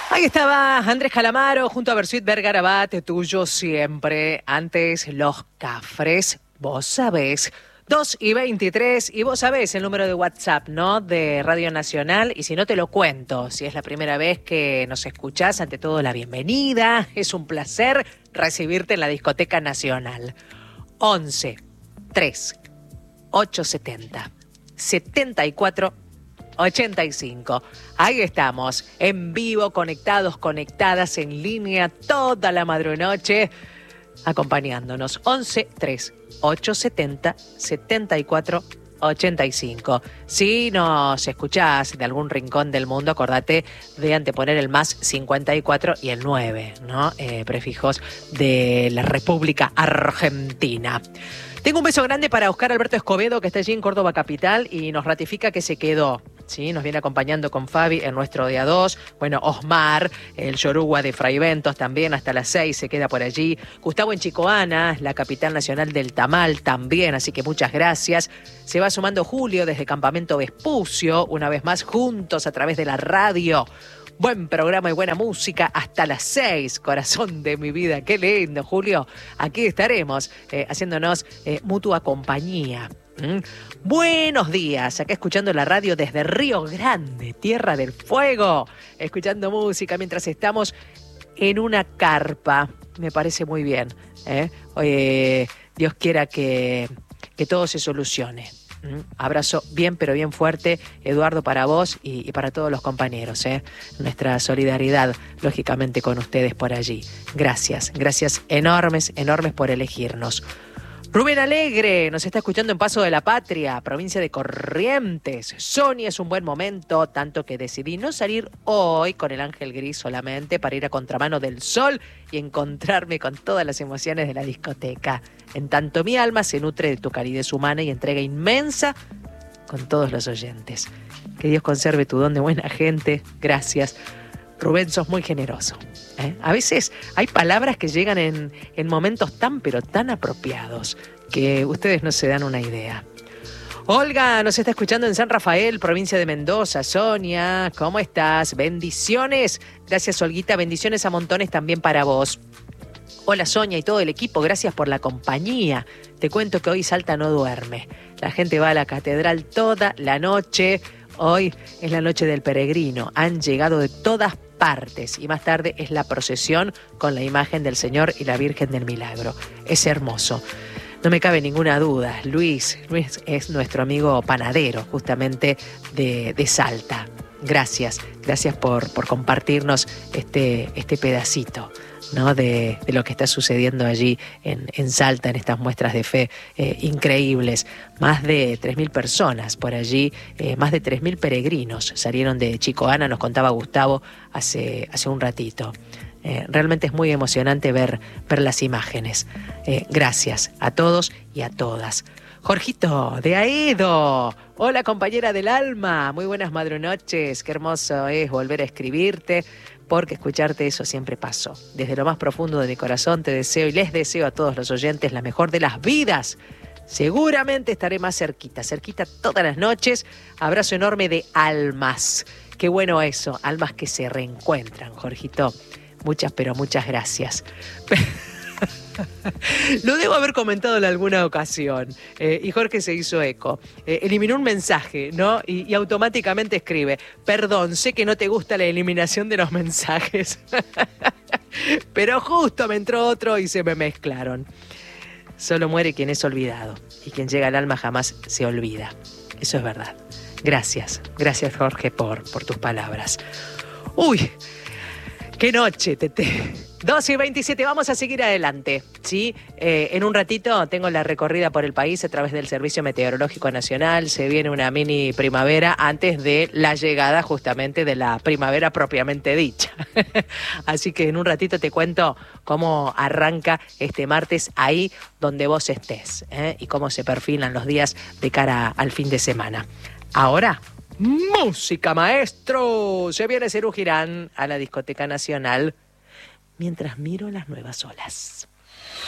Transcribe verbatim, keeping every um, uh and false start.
Ahí estaba Andrés Calamaro junto a Bersuit Vergarabat, tuyo siempre. Antes los cafres, vos sabés. dos y veintitrés, y vos sabés el número de WhatsApp, ¿no? De Radio Nacional, y si no te lo cuento, si es la primera vez que nos escuchás, ante todo la bienvenida, es un placer recibirte en la Discoteca Nacional. once, tres, ochocientos setenta, setenta y cuatro, ochenta y cinco. Ahí estamos, en vivo, conectados, conectadas, en línea, toda la madrunoche, acompañándonos. once, tres, ochocientos setenta, setenta y cuatro, ochenta y cinco. Si nos escuchás de algún rincón del mundo, acordate de anteponer el más cincuenta y cuatro y el nueve, ¿no? Eh, prefijos de la República Argentina. Tengo un beso grande para Oscar Alberto Escobedo, que está allí en Córdoba Capital y nos ratifica que se quedó. Sí, nos viene acompañando con Fabi en nuestro día dos. Bueno, Osmar, el Yoruba de Fraiventos, también hasta las seis se queda por allí. Gustavo en Chicoana, la capital nacional del tamal, también, así que muchas gracias. Se va sumando Julio desde Campamento Vespucio, una vez más juntos a través de la radio. Buen programa y buena música hasta las seis, corazón de mi vida. Qué lindo, Julio. Aquí estaremos eh, haciéndonos eh, mutua compañía. ¿Mm? Buenos días, acá escuchando la radio desde Río Grande, Tierra del Fuego, escuchando música mientras estamos en una carpa. Me parece muy bien. ¿eh? Oye, Dios quiera que, que todo se solucione. ¿Mm? Abrazo bien, pero bien fuerte, Eduardo, para vos y, y para todos los compañeros. ¿eh? Nuestra solidaridad, lógicamente, con ustedes por allí. Gracias, gracias enormes, enormes por elegirnos. Rubén Alegre nos está escuchando en Paso de la Patria, provincia de Corrientes. Sonia, es un buen momento, tanto que decidí no salir hoy con el ángel gris solamente para ir a contramano del sol y encontrarme con todas las emociones de la discoteca. En tanto mi alma se nutre de tu calidez humana y entrega inmensa con todos los oyentes. Que Dios conserve tu don de buena gente. Gracias. Rubén, sos muy generoso. ¿eh? A veces hay palabras que llegan en, en momentos tan, pero tan apropiados que ustedes no se dan una idea. Olga nos está escuchando en San Rafael, provincia de Mendoza. Sonia, ¿cómo estás? Bendiciones. Gracias, Olguita. Bendiciones a montones también para vos. Hola, Sonia y todo el equipo. Gracias por la compañía. Te cuento que hoy Salta no duerme. La gente va a la catedral toda la noche. Hoy es la noche del peregrino. Han llegado de todas partes y más tarde es la procesión con la imagen del Señor y la Virgen del Milagro. Es hermoso. No me cabe ninguna duda. Luis, Luis es nuestro amigo panadero, justamente de, de Salta. Gracias, gracias por, por compartirnos este, este pedacito, ¿no? de, de lo que está sucediendo allí en, en Salta, en estas muestras de fe eh, increíbles. Más de tres mil personas por allí, eh, más de tres mil peregrinos salieron de Chicoana, nos contaba Gustavo hace, hace un ratito. Eh, realmente es muy emocionante ver, ver las imágenes. Eh, gracias a todos y a todas. Jorgito, de Aedo. Hola, compañera del alma. Muy buenas madrunoches. Qué hermoso es volver a escribirte, porque escucharte eso siempre pasó. Desde lo más profundo de mi corazón te deseo y les deseo a todos los oyentes la mejor de las vidas. Seguramente estaré más cerquita, cerquita todas las noches. Abrazo enorme de almas. Qué bueno eso, almas que se reencuentran, Jorgito. Muchas, pero muchas gracias. Lo debo haber comentado en alguna ocasión, eh, y Jorge se hizo eco. Eh, eliminó un mensaje, ¿no? Y, y automáticamente escribe: perdón, sé que no te gusta la eliminación de los mensajes. Pero justo me entró otro y se me mezclaron. Solo muere quien es olvidado, y quien llega al alma jamás se olvida. Eso es verdad. Gracias, gracias, Jorge, por, por tus palabras. Uy, qué noche, Tete. doce y veintisiete, vamos a seguir adelante, ¿sí? Eh, en un ratito tengo la recorrida por el país a través del Servicio Meteorológico Nacional. Se viene una mini primavera antes de la llegada justamente de la primavera propiamente dicha. Así que en un ratito te cuento cómo arranca este martes ahí donde vos estés, ¿eh? Y cómo se perfilan los días de cara al fin de semana. Ahora, música, maestro. Se viene Serú Girán a la Discoteca Nacional mientras miro las nuevas olas.